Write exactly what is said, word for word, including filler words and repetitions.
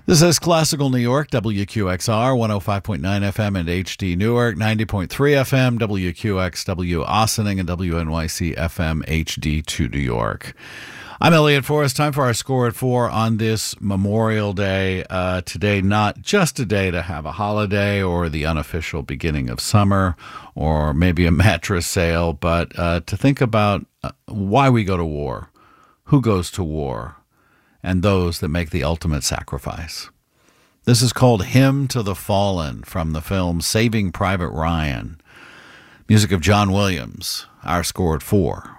This is Classical New York, W Q X R, one oh five point nine F M and H D Newark, ninety point three F M, W Q X W Ossining, and W N Y C F M H D two New York. I'm Elliot Forrest. Time for our Score at Four on this Memorial Day. Uh, today, not just a day to have a holiday or the unofficial beginning of summer or maybe a mattress sale, but uh, to think about uh, why we go to war, who goes to war, and those that make the ultimate sacrifice. This is called Hymn to the Fallen from the film Saving Private Ryan. Music of John Williams, our Score at Four.